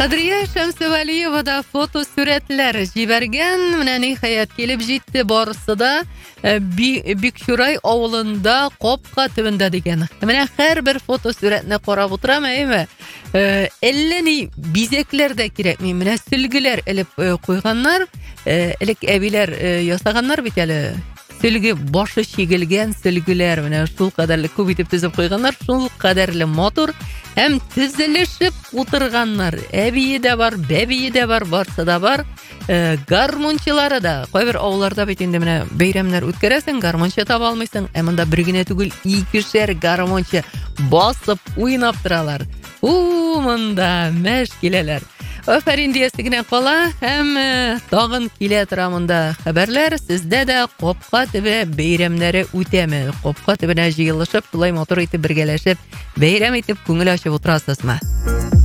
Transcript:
Кадрия Шәмсевалиева да фото сүрәтләр җибәргән. Менә ниһаять килеп җитте барысы да Бикшурай авылында капка төбендә дигән. Менә һәрбер фото сүрәтне карап утырам, әйме? Әллә ни бизәкләр дә кирәкми. Менә сөлгеләр элеп куйганнар. Элек әбиләр ясаганнар бит әле. Сөлге башы чигелгән сөлгеләр менә шул кадәрле күп итеп төзеп куйганнар, шул кадәрле матур һәм тезелешеп утырганнар. Әбие дә бар, бәбие дә бар, барсы да бар. Гармончылары да. Кайбер авылларда бит инде менә бәйрәмнәр үткәрәсең, гармончы таба алмыйсың. Ә монда бер генә түгел, 2шәр гармончы басып уйнап торалар. Монда мәш киләләр. Афәрин диясе генә кала һәм тагын килә тора монда хәбәрләр. Сездә дә капка төбе бәйрәмнәре үтәме? Капка төбенә җыелышып, шулай матур итеп бергәләшеп, бәйрәм итеп күңел ачып утырасызмы?